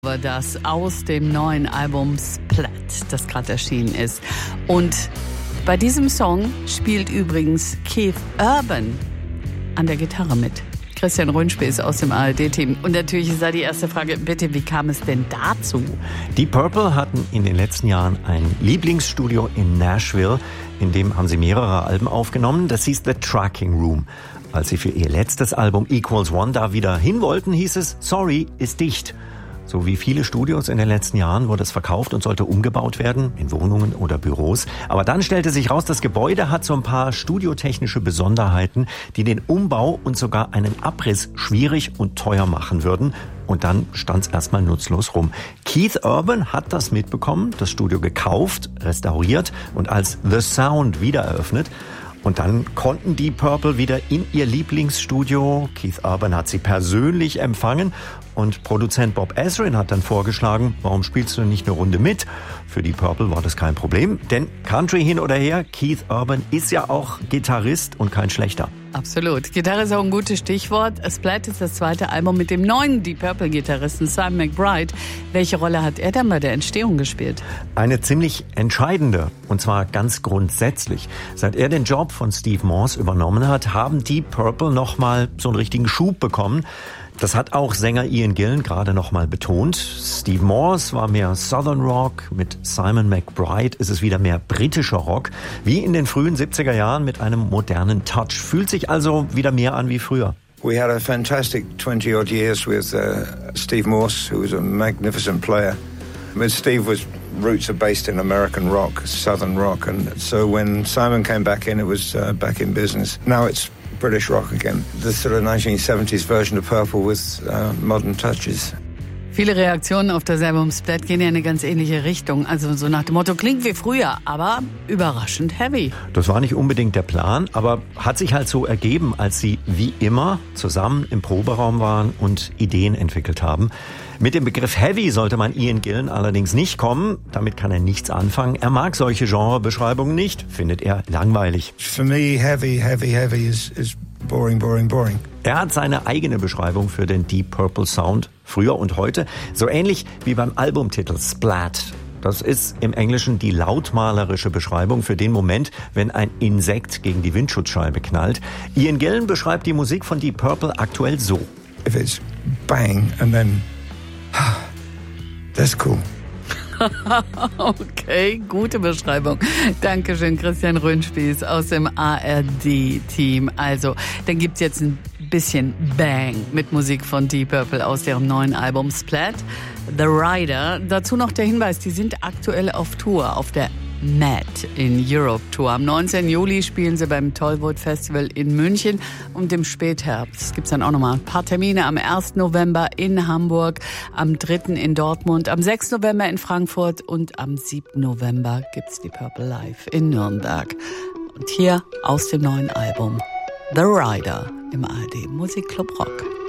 Das aus dem neuen Album Splat, das gerade erschienen ist. Und bei diesem Song spielt übrigens Keith Urban an der Gitarre mit. Christian Rönspäß aus dem ARD-Team. Und natürlich ist da die erste Frage, bitte, wie kam es denn dazu? Die Purple hatten in den letzten Jahren ein Lieblingsstudio in Nashville. In dem haben sie mehrere Alben aufgenommen. Das hieß The Tracking Room. Als sie für ihr letztes Album Equals One da wieder hin wollten, hieß es, sorry, ist dicht. So wie viele Studios in den letzten Jahren wurde es verkauft und sollte umgebaut werden, in Wohnungen oder Büros. Aber dann stellte sich raus, das Gebäude hat so ein paar studiotechnische Besonderheiten, die den Umbau und sogar einen Abriss schwierig und teuer machen würden. Und dann stand es erstmal nutzlos rum. Keith Urban hat das mitbekommen, das Studio gekauft, restauriert und als The Sound wieder eröffnet. Und dann konnten die Purple wieder in ihr Lieblingsstudio. Keith Urban hat sie persönlich empfangen. Und Produzent Bob Ezrin hat dann vorgeschlagen, warum spielst du nicht eine Runde mit? Für die Purple war das kein Problem, denn Country hin oder her, Keith Urban ist ja auch Gitarrist und kein schlechter. Absolut. Gitarre ist auch ein gutes Stichwort. Splat ist das zweite Album mit dem neuen Deep Purple-Gitarristen Simon McBride. Welche Rolle hat er denn bei der Entstehung gespielt? Eine ziemlich entscheidende, und zwar ganz grundsätzlich. Seit er den Job von Steve Morse übernommen hat, haben die Purple nochmal so einen richtigen Schub bekommen. Das hat auch Sänger Ian Gillan gerade nochmal betont. Steve Morse war mehr Southern Rock, mit Simon McBride ist es wieder mehr britischer Rock, wie in den frühen 70er Jahren mit einem modernen Touch. Fühlt sich also wieder mehr an wie früher. We had a fantastic 20-odd years with Steve Morse, who was a magnificent player. With Steve roots are based in American rock, Southern rock, and so when Simon came back in, it was back in business. Now it's British rock again. The sort of 1970s version of Purple with modern touches. Viele Reaktionen auf das Album Splat gehen ja in eine ganz ähnliche Richtung. Also so nach dem Motto, klingt wie früher, aber überraschend heavy. Das war nicht unbedingt der Plan, aber hat sich halt so ergeben, als sie wie immer zusammen im Proberaum waren und Ideen entwickelt haben. Mit dem Begriff Heavy sollte man Ian Gillan allerdings nicht kommen. Damit kann er nichts anfangen. Er mag solche Genrebeschreibungen nicht, findet er langweilig. For me, heavy is boring. Er hat seine eigene Beschreibung für den Deep Purple Sound, früher und heute, so ähnlich wie beim Albumtitel Splat. Das ist im Englischen die lautmalerische Beschreibung für den Moment, wenn ein Insekt gegen die Windschutzscheibe knallt. Ian Gillan beschreibt die Musik von Deep Purple aktuell so. If it's bang and then that's cool. Okay, gute Beschreibung. Dankeschön, Christian Rönspäß aus dem ARD-Team. Also, dann gibt's jetzt ein bisschen Bang mit Musik von Deep Purple aus deren neuen Album Splat, The Rider. Dazu noch der Hinweis, die sind aktuell auf Tour, auf der Mad in Europe Tour. Am 19. Juli spielen sie beim Tollwood Festival in München und im Spätherbst gibt's dann auch nochmal ein paar Termine. Am 1. November in Hamburg, am 3. in Dortmund, am 6. November in Frankfurt und am 7. November gibt's die Purple Live in Nürnberg. Und hier aus dem neuen Album The Rider im ARD Musikclub Rock.